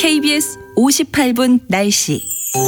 KBS 58분 날씨.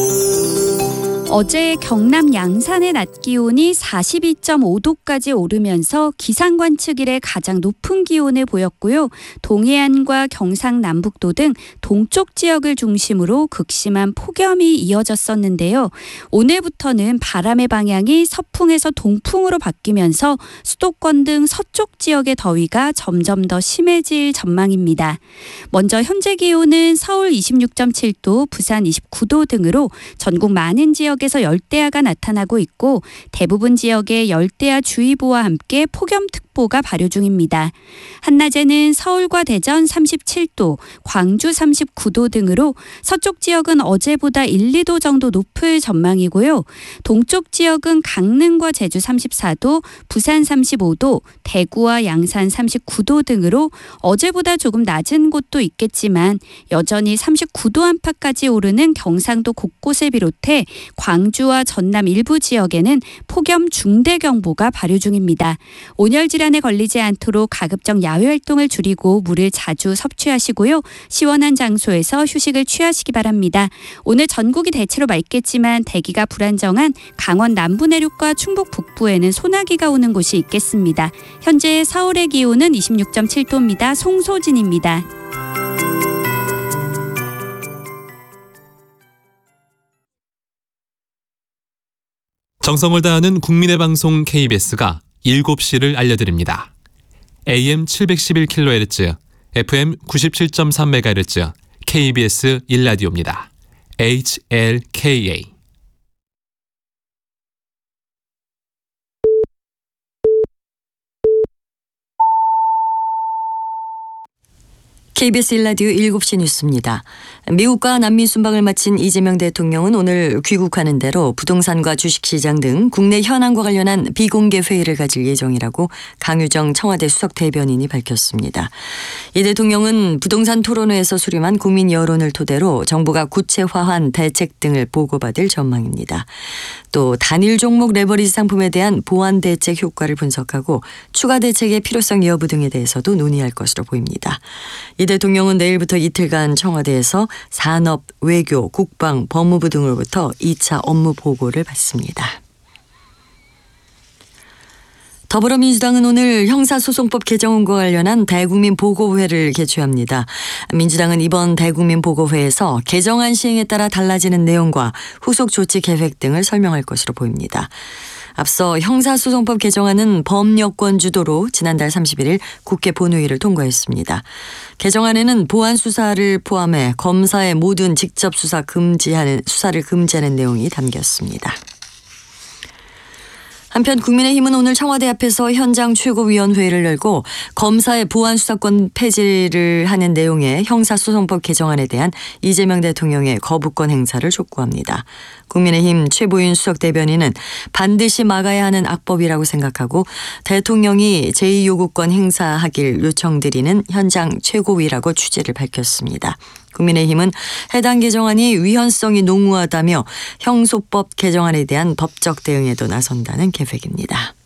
어제 경남 양산의 낮 기온이 42.5도까지 오르면서 기상관측 이래 가장 높은 기온을 보였고요. 동해안과 경상남북도 등 동쪽 지역을 중심으로 극심한 폭염이 이어졌었는데요. 오늘부터는 바람의 방향이 서풍에서 동풍으로 바뀌면서 수도권 등 서쪽 지역의 더위가 점점 더 심해질 전망입니다. 먼저 현재 기온은 서울 26.7도, 부산 29도 등으로 전국 많은 지역에서 열대야가 나타나고 있고 대부분 지역에 열대야 주의보와 함께 폭염특보가 발효 중입니다. 한낮에는 서울과 대전 37도, 광주 39도 등으로 서쪽 지역은 어제보다 1, 2도 정도 높을 전망이고요. 동쪽 지역은 강릉과 제주 34도, 부산 35도, 대구와 양산 39도 등으로 어제보다 조금 낮은 곳도 있겠지만 여전히 39도 안팎까지 오르는 경상도 곳곳을 비롯해 광주와 전남 일부 지역에는 폭염 중대경보가 발효 중입니다. 온열 질환에 걸리지 않도록 가급적 야외 활동을 줄이고 물을 자주 섭취하시고요. 시원한 장소에서 휴식을 취하시기 바랍니다. 오늘 전국이 대체로 맑겠지만 대기가 불안정한 강원 남부 내륙과 충북 북부에는 소나기가 오는 곳이 있겠습니다. 현재 서울의 기온은 26.7도입니다. 송소진입니다. 정성을 다하는 국민의 방송 KBS가 7시를 알려드립니다. AM 711kHz, FM 97.3MHz, KBS 1라디오입니다. HLKA. KBS 1라디오 7시 뉴스입니다. 미국과 남미 순방을 마친 이재명 대통령은 오늘 귀국하는 대로 부동산과 주식시장 등 국내 현안과 관련한 비공개 회의를 가질 예정이라고 강유정 청와대 수석대변인이 밝혔습니다. 이 대통령은 부동산 토론회에서 수렴한 국민 여론을 토대로 정부가 구체화한 대책 등을 보고받을 전망입니다. 또 단일 종목 레버리지 상품에 대한 보완 대책 효과를 분석하고 추가 대책의 필요성 여부 등에 대해서도 논의할 것으로 보입니다. 이 대통령은 내일부터 이틀간 청와대에서 산업, 외교, 국방, 법무부 등으로부터 2차 업무 보고를 받습니다. 더불어민주당은 오늘 형사소송법 개정안과 관련한 대국민 보고회를 개최합니다. 민주당은 이번 대국민 보고회에서 개정안 시행에 따라 달라지는 내용과 후속 조치 계획 등을 설명할 것으로 보입니다. 앞서 형사소송법 개정안은 법여권 주도로 지난달 31일 국회 본회의를 통과했습니다. 개정안에는 보안 수사를 포함해 검사의 모든 직접 수사를 금지하는 내용이 담겼습니다. 한편 국민의힘은 오늘 청와대 앞에서 현장 최고위원회의를 열고 검사의 보안 수사권 폐지를 하는 내용의 형사소송법 개정안에 대한 이재명 대통령의 거부권 행사를 촉구합니다. 국민의힘 최보윤 수석대변인은 반드시 막아야 하는 악법이라고 생각하고 대통령이 제2요구권 행사하길 요청드리는 현장 최고위라고 취지를 밝혔습니다. 국민의힘은 해당 개정안이 위헌성이 농후하다며 형소법 개정안에 대한 법적 대응에도 나선다는 계획입니다.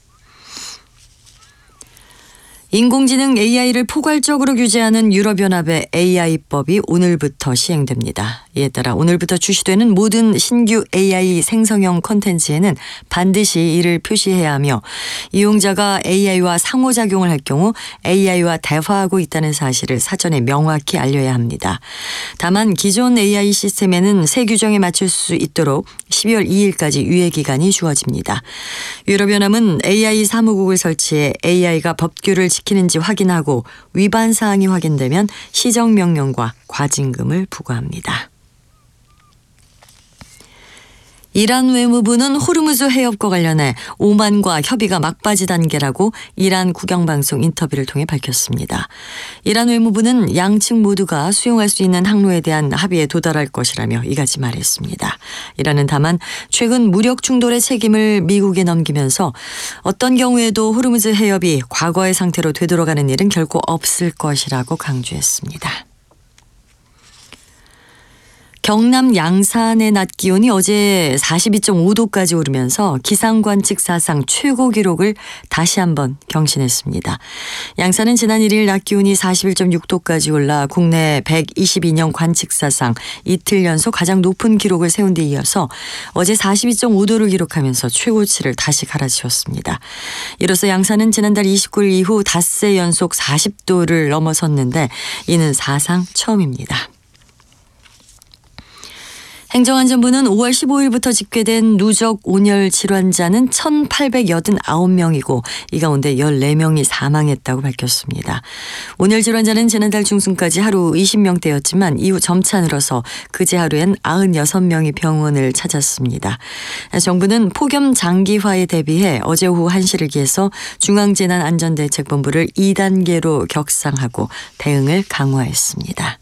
인공지능 AI를 포괄적으로 규제하는 유럽연합의 AI법이 오늘부터 시행됩니다. 이에 따라 오늘부터 출시되는 모든 신규 AI 생성형 콘텐츠에는 반드시 이를 표시해야 하며 이용자가 AI와 상호작용을 할 경우 AI와 대화하고 있다는 사실을 사전에 명확히 알려야 합니다. 다만 기존 AI 시스템에는 새 규정에 맞출 수 있도록 12월 2일까지 유예기간이 주어집니다. 유럽연합은 AI 사무국을 설치해 AI가 법규를 지키는지 확인하고 위반 사항이 확인되면 시정명령과 과징금을 부과합니다. 이란 외무부는 호르무즈 해협과 관련해 오만과 협의가 막바지 단계라고 이란 국영방송 인터뷰를 통해 밝혔습니다. 이란 외무부는 양측 모두가 수용할 수 있는 항로에 대한 합의에 도달할 것이라며 이같이 말했습니다. 이란은 다만 최근 무력 충돌의 책임을 미국에 넘기면서 어떤 경우에도 호르무즈 해협이 과거의 상태로 되돌아가는 일은 결코 없을 것이라고 강조했습니다. 경남 양산의 낮 기온이 어제 42.5도까지 오르면서 기상관측 사상 최고 기록을 다시 한번 경신했습니다. 양산은 지난 1일 낮 기온이 41.6도까지 올라 국내 122년 관측 사상 이틀 연속 가장 높은 기록을 세운 데 이어서 어제 42.5도를 기록하면서 최고치를 다시 갈아치웠습니다. 이로써 양산은 지난달 29일 이후 닷새 연속 40도를 넘어섰는데 이는 사상 처음입니다. 행정안전부는 5월 15일부터 집계된 누적 온열 질환자는 1,889명이고 이 가운데 14명이 사망했다고 밝혔습니다. 온열 질환자는 지난달 중순까지 하루 20명대였지만 이후 점차 늘어서 그제 하루엔 96명이 병원을 찾았습니다. 정부는 폭염 장기화에 대비해 어제 오후 1시를 기해서 중앙재난안전대책본부를 2단계로 격상하고 대응을 강화했습니다.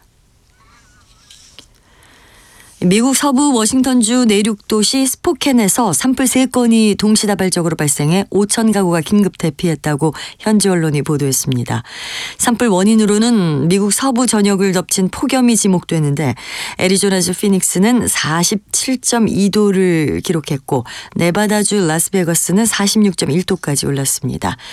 미국 서부 워싱턴주 내륙도시 스포켄에서 산불 3건이 동시다발적으로 발생해 5천 가구가 긴급 대피했다고 현지 언론이 보도했습니다. 산불 원인으로는 미국 서부 전역을 덮친 폭염이 지목되는데 애리조나주 피닉스는 47.2도를 기록했고 네바다주 라스베가스는 46.1도까지 올랐습니다.